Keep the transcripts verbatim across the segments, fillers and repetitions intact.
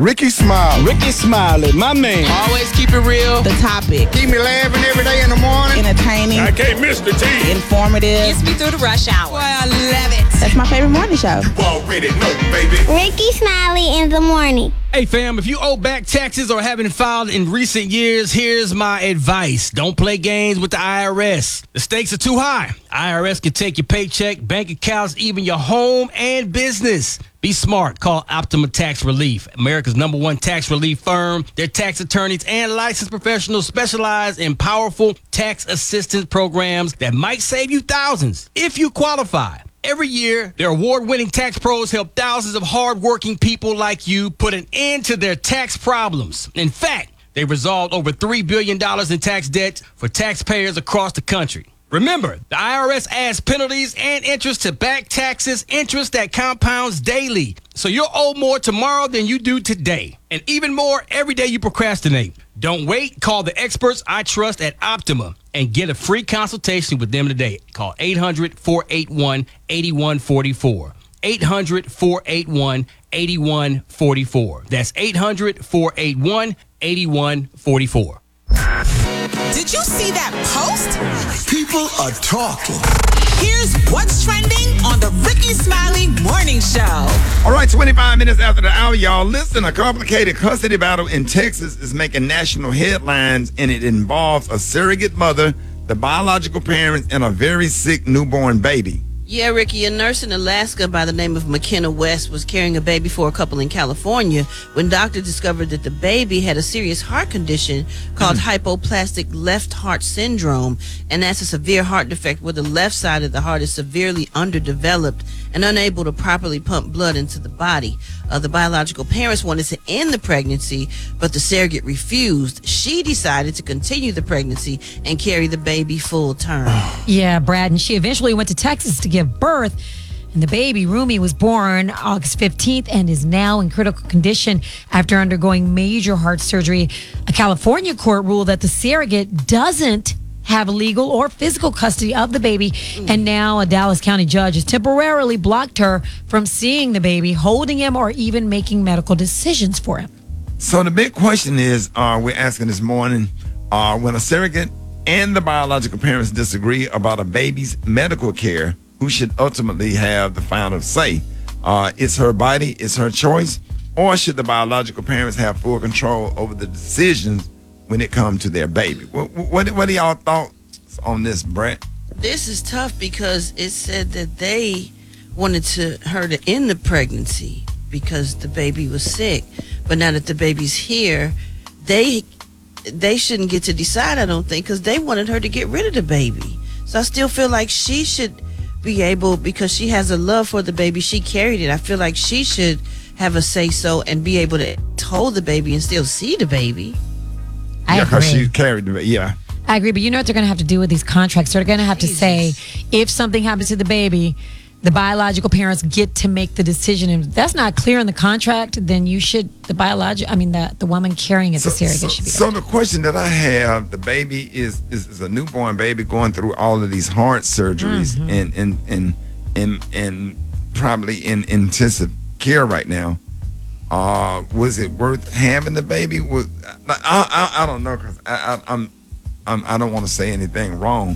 Ricky Smiley. Ricky Smiley, my man. Always keep it real. The topic. Keep me laughing every day in the morning. Entertaining. I can't miss the tea. Informative. Gets me through the rush hour. Why I love it. That's my favorite morning show. You already know, baby. Ricky Smiley in the morning. Hey, fam, if you owe back taxes or haven't filed in recent years, here's my advice. Don't play games with the I R S. The stakes are too high. I R S can take your paycheck, bank accounts, even your home and business. Be smart. Call Optima Tax Relief, America's number one tax relief firm. Their tax attorneys and licensed professionals specialize in powerful tax assistance programs that might save you thousands if you qualify. Every year, their award-winning tax pros help thousands of hard-working people like you put an end to their tax problems. In fact, they resolved over three billion dollars in tax debt for taxpayers across the country. Remember, the I R S adds penalties and interest to back taxes, interest that compounds daily. So you'll owe more tomorrow than you do today. And even more every day you procrastinate. Don't wait. Call the experts I trust at Optima and get a free consultation with them today. Call eight hundred, four eight one, eight one four four. eight hundred, four eight one, eight one four four. That's eight hundred, four eight one, eight one four four. Did you see that post? People are talking. Here's what's trending on the Ricky Smiley Morning Show. All right, twenty-five minutes after the hour, y'all. Listen, a complicated custody battle in Texas is making national headlines, and it involves a surrogate mother, the biological parents, and a very sick newborn baby. Yeah, Ricky, a nurse in Alaska by the name of McKenna West was carrying a baby for a couple in California when doctors discovered that the baby had a serious heart condition called hypoplastic left heart syndrome, and that's a severe heart defect where the left side of the heart is severely underdeveloped and unable to properly pump blood into the body. Uh, the biological parents wanted to end the pregnancy, but the surrogate refused. She decided to continue the pregnancy and carry the baby full term. Yeah, Brad, and she eventually went to Texas to give birth. And the baby, Rumi, was born August fifteenth and is now in critical condition after undergoing major heart surgery. A California court ruled that the surrogate doesn't have legal or physical custody of the baby, and now a Dallas County judge has temporarily blocked her from seeing the baby, holding him, or even making medical decisions for him. So the big question is, uh, we're asking this morning, uh, when a surrogate and the biological parents disagree about a baby's medical care, who should ultimately have the final say? Uh, it's her body, it's her choice, or should the biological parents have full control over the decisions when it comes to their baby? What, what, what are y'all thoughts on this, Brett? This is tough because it said that they wanted to her to end the pregnancy because the baby was sick. But now that the baby's here, they they shouldn't get to decide, I don't think, because they wanted her to get rid of the baby. So I still feel like she should be able, because she has a love for the baby, she carried it. I feel like she should have a say-so and be able to hold the baby and still see the baby. I yeah, because agree. she carried the yeah. I agree, but you know what they're going to have to do with these contracts? They're going to have to say, if something happens to the baby, the biological parents get to make the decision. And if that's not clear in the contract, then you should, the biological, I mean, the, the woman carrying it, So, the surrogate so, should be. so the question that I have, the baby is, is, is a newborn baby going through all of these heart surgeries Mm-hmm. and, and, and, and, and probably in intensive care right now. Uh, was it worth having the baby? Was I? I, I don't know, because I, I, I'm, I'm I don't want to say anything wrong.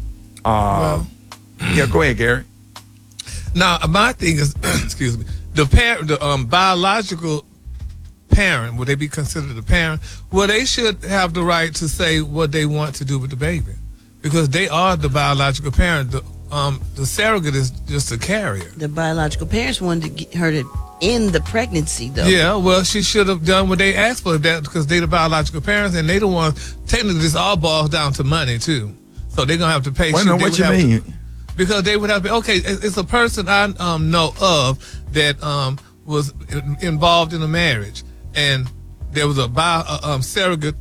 Uh, Well. yeah, go ahead, Gary. Now, my thing is, excuse me, the parent, the um, biological parent, would they be considered a parent? Well, they should have the right to say what they want to do with the baby, because they are the biological parent. The, um, the surrogate is just a carrier. The biological parents wanted to get her to end the pregnancy, though. Yeah, well, she should have done what they asked for, that because they the biological parents, and they the ones. Technically, this all boils down to money too. So they're gonna have to pay. Wait a minute, what you mean? To, because they would have to. Okay, it's a person I um, know of that um, was in, involved in a marriage, and there was a bio, uh, um, surrogate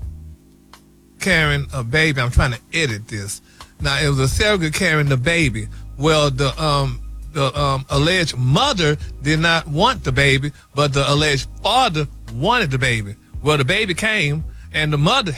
carrying a baby. I'm trying to edit this. Now it was a surrogate carrying the baby. Well, the um, the um, alleged mother did not want the baby, but the alleged father wanted the baby. Well, the baby came, and the mother